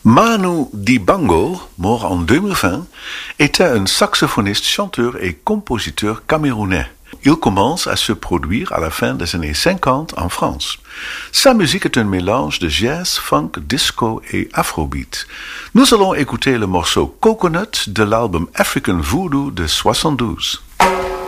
Manu Dibango, mort en 2020, était un saxophoniste, chanteur et compositeur camerounais. Il commence à se produire à la fin des années 50 en France. Sa musique est un mélange de jazz, funk, disco et afrobeat. Nous allons écouter le morceau Coconut de l'album African Voodoo de 72.